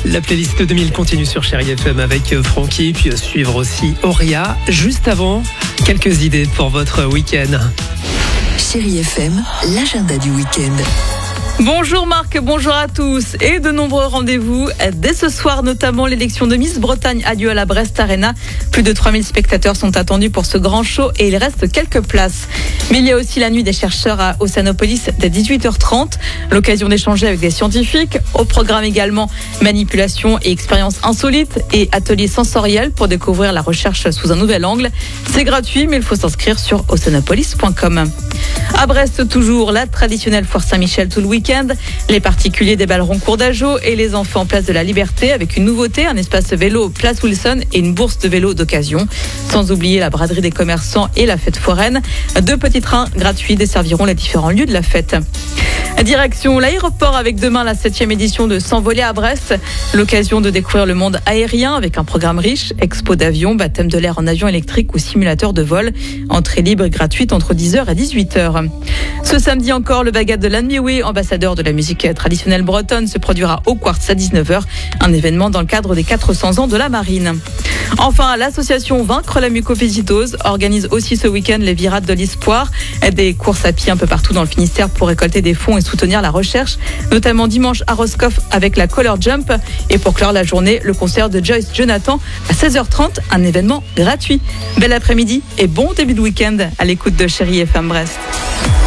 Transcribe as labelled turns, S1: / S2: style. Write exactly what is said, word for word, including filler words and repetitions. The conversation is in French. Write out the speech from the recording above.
S1: La playlist deux mille continue sur Chérie F M avec Francky, puis à suivre aussi Auria. Juste avant, quelques idées pour votre week-end.
S2: Chérie F M, l'agenda du week-end.
S3: Bonjour Marc, bonjour à tous et de nombreux rendez-vous. Dès ce soir, notamment l'élection de Miss Bretagne a lieu à la Brest Arena. Plus de trois mille spectateurs sont attendus pour ce grand show et il reste quelques places. Mais il y a aussi la nuit des chercheurs à Ossanopolis dès dix-huit heures trente. L'occasion d'échanger avec des scientifiques. Au programme également manipulation et expériences insolites et ateliers sensoriels pour découvrir la recherche sous un nouvel angle. C'est gratuit mais il faut s'inscrire sur ossanopolis point com. À Brest toujours, la traditionnelle foire Saint-Michel tout le week-end. Les particuliers déballeront cours d'Ageau et les enfants place de la Liberté avec une nouveauté, un espace vélo place Wilson et une bourse de vélo d'occasion. Sans oublier la braderie des commerçants et la fête foraine. Deux petits trains gratuits desserviront les différents lieux de la fête. Direction l'aéroport avec demain la septième édition de S'envoler à Brest. L'occasion de découvrir le monde aérien avec un programme riche, expo d'avion, baptême de l'air en avion électrique ou simulateur de vol. Entrée libre et gratuite entre dix heures et dix-huit heures. Ce samedi encore, le Bagad de Lanmiwe, ambassadeur de la musique traditionnelle bretonne, se produira au Quartz à dix-neuf heures. Un événement dans le cadre des quatre cents ans de la marine. Enfin, l'association Vaincre la mucoviscidose organise aussi ce week-end les Virades de l'Espoir. Des courses à pied un peu partout dans le Finistère pour récolter des fonds et soutenir la recherche, notamment dimanche à Roscoff avec la Color Jump. Et pour clore la journée, le concert de Joyce Jonathan à seize heures trente, un événement gratuit. Bel après-midi et bon début de week-end à l'écoute de Chérie F M Brest.